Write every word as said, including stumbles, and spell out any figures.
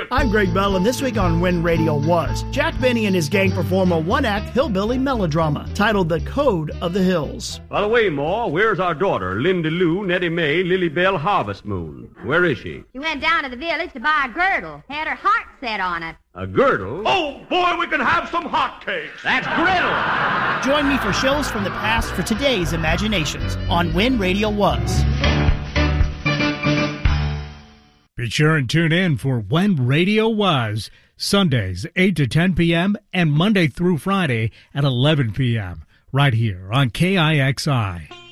I'm Greg Bell, and this week on When Radio Was, Jack Benny and his gang perform a one-act hillbilly melodrama titled The Code of the Hills. By the way, Ma, where's our daughter, Linda Lou, Nettie Mae, Lily Bell, Harvest Moon? Where is she? She went down to the village to buy a girdle. Had her heart set on it. A girdle? Oh, boy, we can have some hotcakes. That's griddle. Join me for shows from the past for today's imaginations on When Radio Was. Be sure and tune in for When Radio Was, Sundays eight to ten p.m. and Monday through Friday at eleven p.m. right here on K I X I.